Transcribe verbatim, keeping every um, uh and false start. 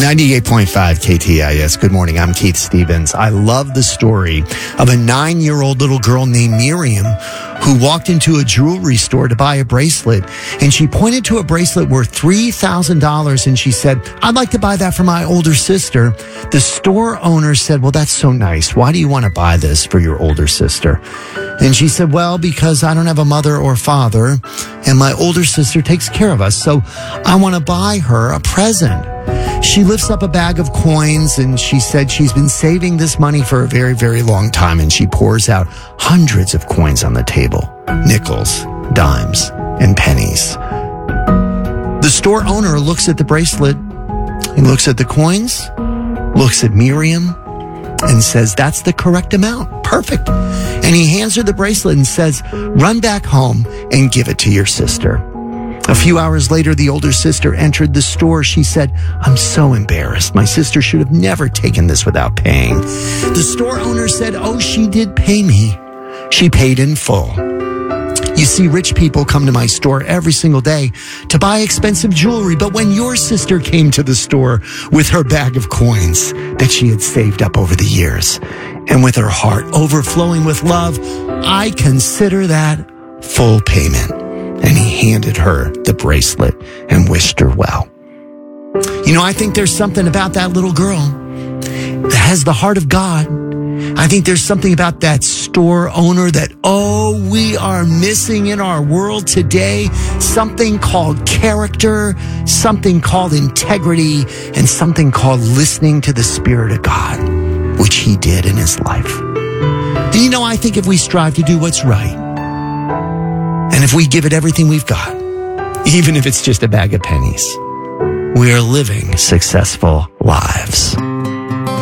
ninety-eight point five K T I S. Good morning. I'm Keith Stevens. I love the story of a nine-year-old little girl named Miriam who walked into a jewelry store to buy a bracelet. And she pointed to a bracelet worth three thousand dollars and she said, I'd like to buy that for my older sister. The store owner said, well, that's so nice. Why do you want to buy this for your older sister? And she said, well, because I don't have a mother or father and my older sister takes care of us. So I want to buy her a present. She lifts up a bag of coins and she said she's been saving this money for a very, very long time. And she pours out hundreds of coins on the table, nickels, dimes, and pennies. The store owner looks at the bracelet, he looks at the coins, looks at Miriam, and says, that's the correct amount. Perfect. And he hands her the bracelet and says, run back home and give it to your sister. A few hours later, the older sister entered the store. She said, I'm so embarrassed. My sister should have never taken this without paying. The store owner said, oh, she did pay me. She paid in full. You see, rich people come to my store every single day to buy expensive jewelry. But when your sister came to the store with her bag of coins that she had saved up over the years and with her heart overflowing with love, I consider that full payment. And he handed her the bracelet and wished her well. You know, I think there's something about that little girl that has the heart of God. I think there's something about that store owner that, oh, we are missing in our world today. Something called character, something called integrity, and something called listening to the Spirit of God, which he did in his life. And you know, I think if we strive to do what's right, and if we give it everything we've got, even if it's just a bag of pennies, we are living successful lives.